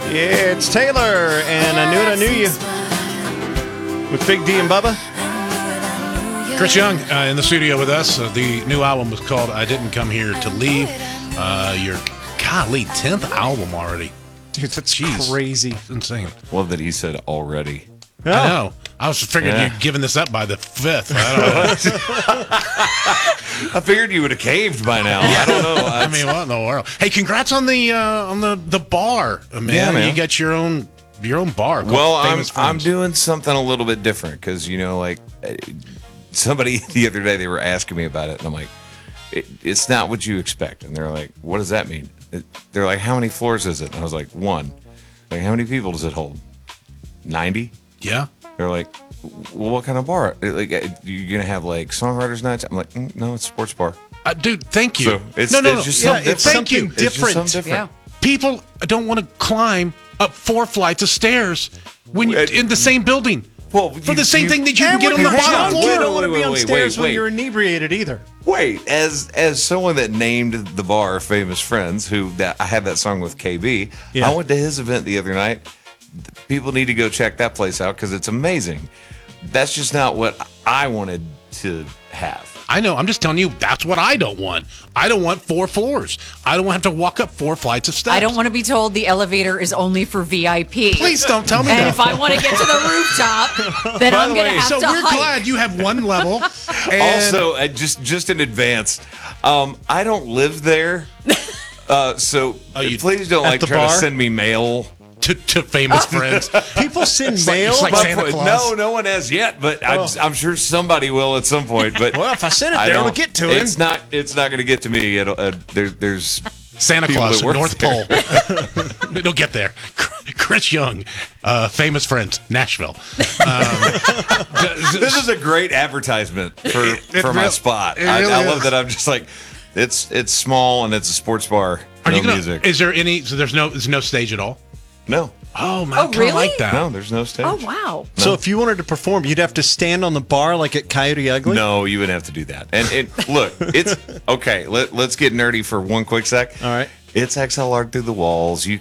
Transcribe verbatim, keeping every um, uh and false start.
Yeah, it's Taylor, and I knew it, I knew you. With Big D and Bubba. Chris Young uh, in the studio with us. Uh, the new album was called I Didn't Come Here to Leave. Uh, your, golly, tenth album already. Dude, that's Jeez. crazy. It's insane. Love that he said already. Oh. I know. I was figuring Yeah. you'd given this up by the fifth. I don't know. I figured you would have caved by now. I don't know. I mean, what in the world? Hey, congrats on the uh, on the, the bar, man. Yeah, man. You got your own your own bar. called well, I'm Famous I'm Friends. doing something a little bit different because you know, like uh, somebody the other day they were asking me about it, and I'm like, it, it's not what you expect, and they're like, what does that mean? It, they're like, how many floors is it? And I was like, one. Like, how many people does it hold? ninety. Yeah. They're like, well, what kind of bar? Like, you're gonna have like songwriters nights? I'm like, mm, no, it's a sports bar. Uh, dude, thank you. So it's, no, no, it's no. just Yeah, something it's different. Thank you. something It's just different. something different. People don't want to climb up four flights of stairs when you're Wait. in the same building. Well, for you- the same you- thing that you can And get when on the you're bottom drunk, floor. you don't want to Wait, be on wait, stairs wait, when wait. you're inebriated either. Wait, as as someone that named the bar Famous Friends, who that I had that song with K B, Yeah. I went to his event the other night. People need to go check that place out because it's amazing. That's just not what I wanted to have. I know. I'm just telling you, that's what I don't want. I don't want four floors. I don't want to have to walk up four flights of steps. I don't want to be told the elevator is only for V I P. Please don't tell me And that. if I want to get to the rooftop, then By I'm the going to way, have so to we're hike. glad you have one level. And Also, uh, just just in advance, um, I don't live there, uh, so Oh, you- please don't at like the try bar? to send me mail. to, to famous friends. People send like- mail. it's like My Santa point- Claus. No, no one has yet, but I'm, I'm sure somebody will at some point. But Well, if I send it I there, it'll don't- get to him. It's not. It's not going to get to me. It'll, uh, there, there's Santa people Claus that at work North there. Pole. It'll get there. Chris Young, uh, famous friends, Nashville. Um, This is a great advertisement for It- it for my real- spot. it I, really I love is. that. I'm just like, it's it's small and it's a sports bar. Are no you gonna? music. Is there any? So there's no. There's no stage at all. no, Oh man, Oh, I kinda really? like that. no. There's no stage. Oh, wow. So if you wanted to perform, you'd have to stand on the bar like at Coyote Ugly? No, you would have to do that. And it look, it's okay. Let, let's get nerdy for one quick sec. All right. It's X L R through the walls. You